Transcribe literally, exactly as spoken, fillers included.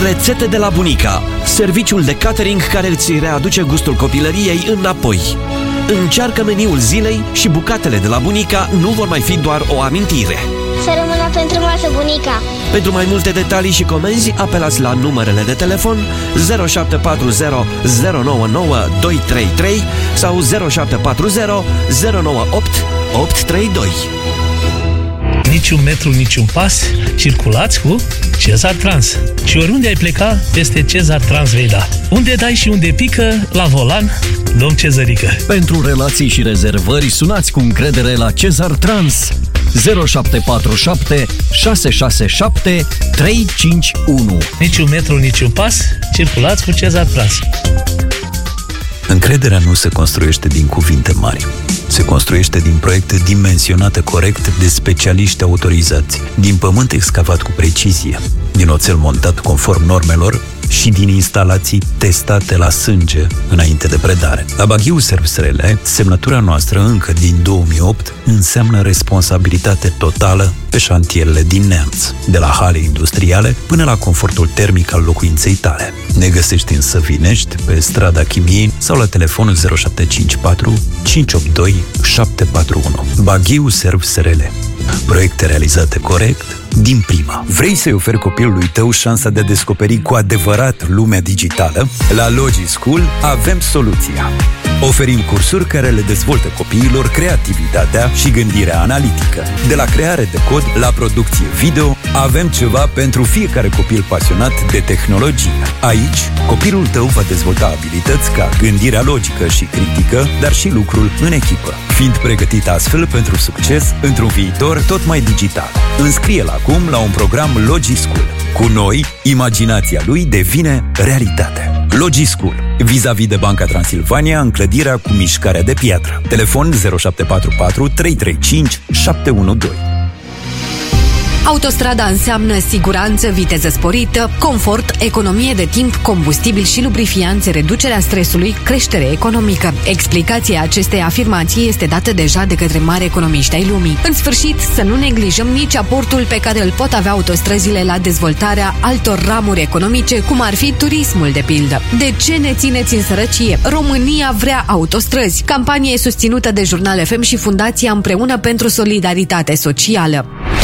Rețete de la bunica, serviciul de catering care îți readuce gustul copilăriei înapoi. Încearcă meniul zilei și bucatele de la bunica nu vor mai fi doar o amintire. Să rămână pentru masă, bunica! Pentru mai multe detalii și comenzi, apelați la numerele de telefon zero șapte patru zero zero nouă nouă doi trei trei sau zero șapte patru zero zero nouă opt opt trei doi. Niciun metru, niciun pas, circulați cu Cezar Trans. Și oriunde ai pleca, peste Cezar Trans vei da. Unde dai și unde pică, la volan, domn Cezărică. Pentru relații și rezervări, sunați cu încredere la Cezar Trans zero șapte patru șapte șase șase șapte trei cinci unu. Niciun metru, niciun pas, circulați cu Cezar Trans. Încrederea nu se construiește din cuvinte mari. Se construiește din proiecte dimensionate corect de specialiști autorizați, din pământ excavat cu precizie, din oțel montat conform normelor și din instalații testate la sânge înainte de predare. La Baghiu Servisrele, semnătura noastră încă din două mii opt înseamnă responsabilitate totală pe șantierele din Neamț, de la hale industriale până la confortul termic al locuinței tale. Ne găsești în Săvinești, pe strada Chimiei sau la telefonul zero șapte cinci patru cinci opt doi șapte patru unu. Baghiu Servisrele. Proiecte realizate corect din prima. Vrei să-i oferi copilului tău șansa de a descoperi cu adevărat lumea digitală? La Logischool avem soluția. Oferim cursuri care le dezvoltă copiilor creativitatea și gândirea analitică. De la creare de cod la producție video, avem ceva pentru fiecare copil pasionat de tehnologie. Aici, copilul tău va dezvolta abilități ca gândirea logică și critică, dar și lucrul în echipă, fiind pregătit astfel pentru succes într-un viitor tot mai digital. Înscrie-l acum la un program Logischool. Cu noi, imaginația lui devine realitate. Logischool, vis-a-vis de Banca Transilvania, în clădirea cu mișcarea de piatră. Telefon zero șapte patru patru trei trei cinci șapte unu doi. Autostrada înseamnă siguranță, viteză sporită, confort, economie de timp, combustibil și lubrifianțe, reducerea stresului, creștere economică. Explicația acestei afirmații este dată deja de către mari economiști ai lumii. În sfârșit, să nu neglijăm nici aportul pe care îl pot avea autostrăzile la dezvoltarea altor ramuri economice, cum ar fi turismul, de pildă. De ce ne țineți în sărăcie? România vrea autostrăzi. Campanie susținută de Jurnal F M și Fundația Împreună pentru Solidaritate Socială.